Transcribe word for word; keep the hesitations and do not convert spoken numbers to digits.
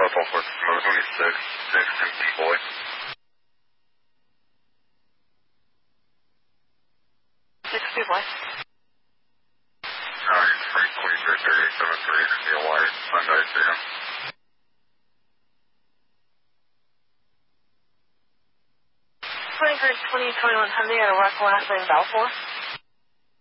Buffalo for twenty-six, six empty boy. sixty what? nine, three, Queen Victor, eight seven three, Neil White, Sunday, see him. twenty-three, twenty, twenty-one, Hyundai at a Rock last name Balfour.